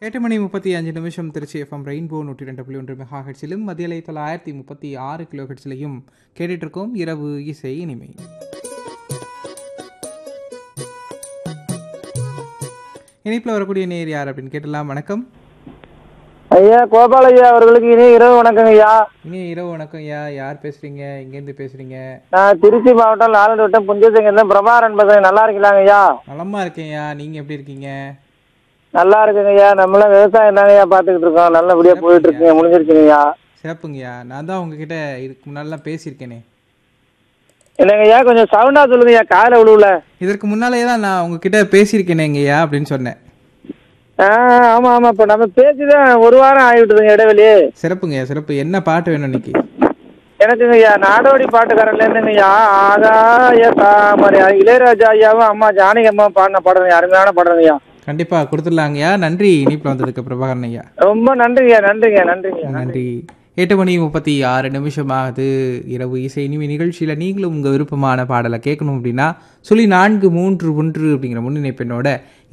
8:35 Trichy FM rainbow 102.1 மெகாஹெர்ட்ஸிலும் மதியலை 936 கிலோஹெர்ட்ஸிலையும் கேட்டுட்டு இருக்கோம் இரவு இசை இனிமை. இனிப்பில் வரக்கூடிய நேர் யார் அப்படின்னு கேட்டலாம். வணக்கம் ஐயா, கோபால் ஐயா அவர்களுக்கு இனிய இரவு வணக்கம் ஐயா. இனிய இரவு வணக்கம் ஐயா. யார் பேசுறீங்க? எங்கேருந்து பேசுறீங்க? நான் திருச்சி மாவட்டம் லாலூர் வட்டம் புஞ்சசங்கர் பிரபாரன் பேசுறேன். நல்லா இருக்கீங்களாங்க ஐயா? நலமா இருக்கேன் ஐயா. நீங்க எப்படி இருக்கீங்க? நல்லா இருக்குங்க ஐயா. நம்மளாம் விவசாயம் தாங்க ஐயா பார்த்துக்கிட்டு இருக்கோம். நல்லபடியா போயிட்டு இருக்குங்க. முடிஞ்சிருக்குங்க ஐயா. சிறப்புங்கய்யா. நான் தான் உங்ககிட்ட இதுக்கு முன்னாலாம் பேசியிருக்கேனே. என்னங்க ஐயா, கொஞ்சம் சவுண்டா சொல்லுங்க ஐயா, காலை விழுவுல. இதற்கு முன்னாலேயே தான் நான் உங்ககிட்ட பேசியிருக்கேனேங்கய்யா அப்படின்னு சொன்னேன். ஆமா ஆமா, இப்ப நம்ம பேசிதான் ஒரு வாரம் ஆகிவிட்டுதுங்க இடைவெளி. சிறப்புங்கய்யா, சிறப்பு. என்ன பாட்டு வேணும் இன்னைக்கு? எனக்குங்க ஐயா நாடோடி பாட்டுக்காரன்ல இருந்துங்க ஐயா ஆகாய தாமரை இளையராஜா ஐயாவும் அம்மா ஜானகி அம்மா பாடின பாடுறேங்க, அருமையான பாடுறேங்க ஐயா. கண்டிப்பா கொடுத்துடலாங்கய்யா. நன்றி இனிப்பில் வந்ததுக்கு பிரபாகரன் ஐயா. ரொம்ப நன்றிங்க நன்றிங்க நன்றிங்க நன்றி. 8:36 ஆகுது. இரவு இசை இனிமை நிகழ்ச்சியில் நீங்களும் உங்கள் விருப்பமான பாடலை கேட்கணும் அப்படின்னா 431 அப்படிங்கிற முன்னிணைப்பெண்ணோட